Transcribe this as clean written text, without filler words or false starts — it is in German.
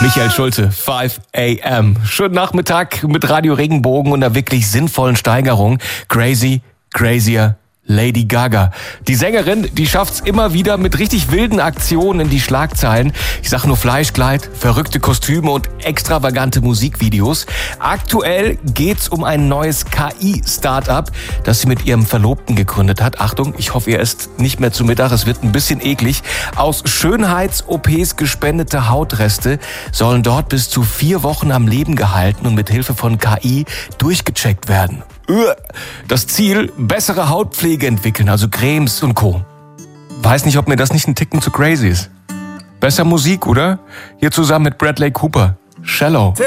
Michael Schulte, 5 a.m. Schönen Nachmittag mit Radio Regenbogen und einer wirklich sinnvollen Steigerung. Crazy, Crazier, Lady Gaga. Die Sängerin, die schafft's immer wieder mit richtig wilden Aktionen in die Schlagzeilen. Ich sag nur Fleischkleid, verrückte Kostüme und extravagante Musikvideos. Aktuell geht's um ein neues KI-Startup, das sie mit ihrem Verlobten gegründet hat. Achtung, ich hoffe, ihr esst nicht mehr zu Mittag, es wird ein bisschen eklig. Aus Schönheits-OPs gespendete Hautreste sollen dort bis zu 4 Wochen am Leben gehalten und mit Hilfe von KI durchgecheckt werden. Das Ziel, bessere Hautpflege entwickeln, also Cremes und Co. Weiß nicht, ob mir das nicht ein Ticken zu crazy ist. Besser Musik, oder? Hier zusammen mit Bradley Cooper. Shallow.